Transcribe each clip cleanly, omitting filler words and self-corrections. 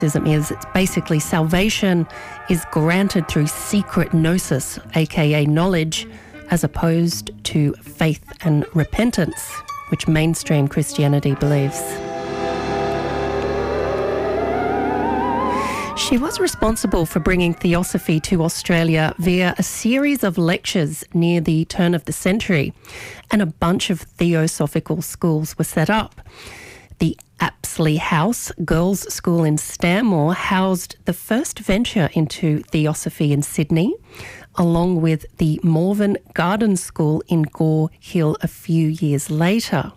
Is it's basically salvation is granted through secret gnosis, aka knowledge, as opposed to faith and repentance, which mainstream Christianity believes. She was responsible for bringing theosophy to Australia via a series of lectures near the turn of the century, and a bunch of theosophical schools were set up. The Apsley House Girls' School in Stanmore housed the first venture into theosophy in Sydney, along with the Morven Garden School in Gore Hill a few years later.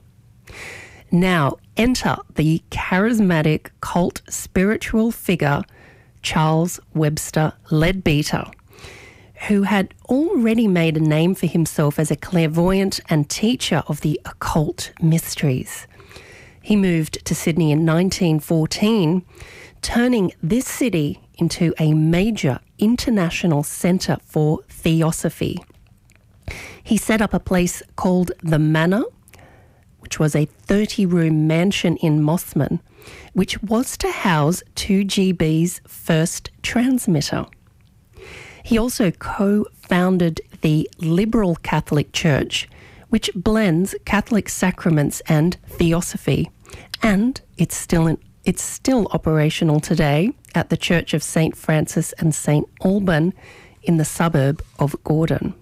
Now enter the charismatic cult spiritual figure Charles Webster Leadbeater, who had already made a name for himself as a clairvoyant and teacher of the occult mysteries. He moved to Sydney in 1914, turning this city into a major international centre for theosophy. He set up a place called The Manor, which was a 30-room mansion in Mossman, which was to house 2GB's first transmitter. He also co-founded the Liberal Catholic Church, which blends Catholic sacraments and theosophy, and it's still operational today at the Church of St. Francis and St. Alban in the suburb of Gordon.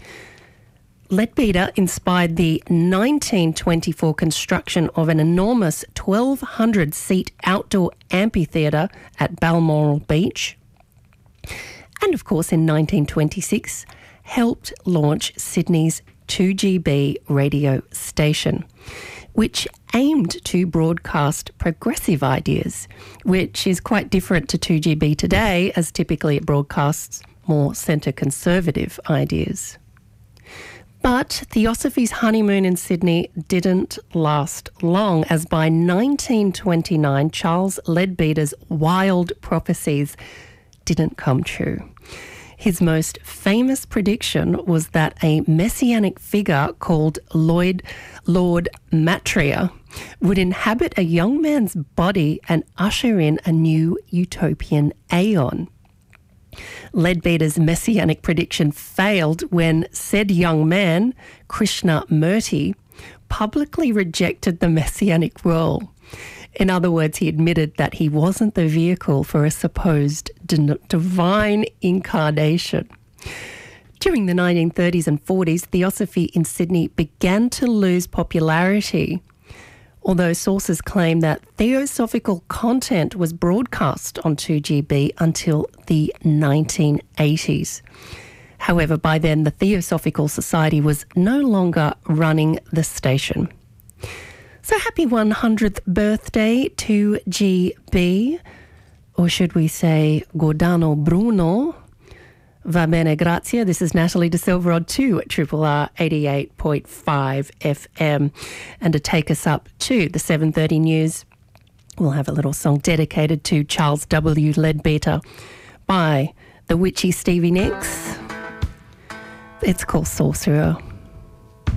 Leadbeater inspired the 1924 construction of an enormous 1,200-seat outdoor amphitheatre at Balmoral Beach, and of course in 1926 helped launch Sydney's 2GB radio station, which aimed to broadcast progressive ideas, which is quite different to 2GB today, as typically it broadcasts more centre-conservative ideas. But theosophy's honeymoon in Sydney didn't last long, as by 1929, Charles Leadbeater's wild prophecies didn't come true. His most famous prediction was that a messianic figure called Lord Maitreya would inhabit a young man's body and usher in a new utopian aeon. Leadbeater's messianic prediction failed when said young man, Krishnamurti, publicly rejected the messianic role. In other words, he admitted that he wasn't the vehicle for a supposed divine incarnation. During the 1930s and 40s, theosophy in Sydney began to lose popularity, although sources claim that theosophical content was broadcast on 2GB until the 1980s. However, by then, the Theosophical Society was no longer running the station. So happy 100th birthday to GB, or should we say Giordano Bruno. Va bene, grazie. This is Natalie De Silverod to Triple R 88.5 FM. And to take us up to the 7:30 news, we'll have a little song dedicated to Charles W. Leadbeater by the witchy Stevie Nicks. It's called Sorcerer.